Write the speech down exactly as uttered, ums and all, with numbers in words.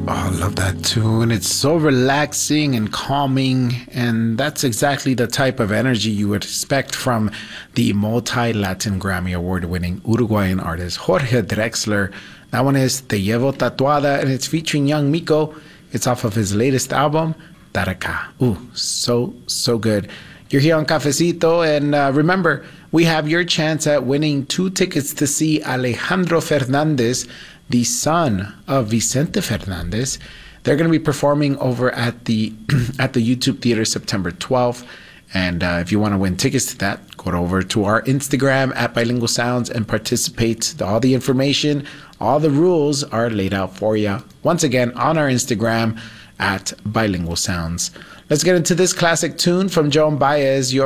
Oh, I love that tune. It's so relaxing and calming, and that's exactly the type of energy you would expect from the multi-Latin Grammy Award-winning Uruguayan artist Jorge Drexler. That one is Te Llevo Tatuada, and it's featuring Young Miko. It's off of his latest album, Taraka. Ooh, so, so good. You're here on Cafecito, and uh, remember, we have your chance at winning two tickets to see Alejandro Fernandez, the son of Vicente Fernandez. They're going to be performing over at the at the YouTube Theater September twelfth. And uh, if you want to win tickets to that, go over to our Instagram at Bilingual Sounds and participate. All the information, all the rules are laid out for you. Once again, on our Instagram at Bilingual Sounds. Let's get into this classic tune from Joan Baez. Your